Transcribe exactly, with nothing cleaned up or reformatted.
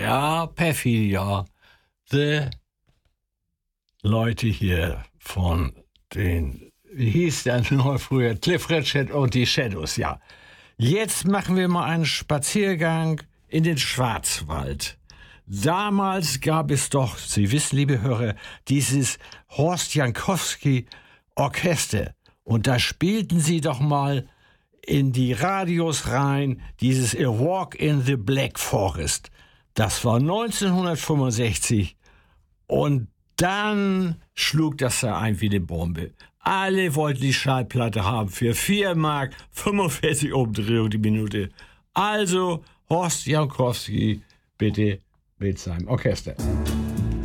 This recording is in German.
Ja, Perfidia. The Leute hier von den, wie hieß der noch früher? Cliff Richard und die Shadows, ja. Jetzt machen wir mal einen Spaziergang in den Schwarzwald. Damals gab es doch, Sie wissen, liebe Hörer, dieses Horst Jankowski Orchester. Und da spielten sie doch mal in die Radios rein, dieses A Walk in the Black Forest. Das war neunzehnhundertfünfundsechzig und dann schlug das da ein wie eine Bombe. Alle wollten die Schallplatte haben für vier Mark fünfundvierzig Umdrehungen die Minute. Also Horst Jankowski bitte mit seinem Orchester.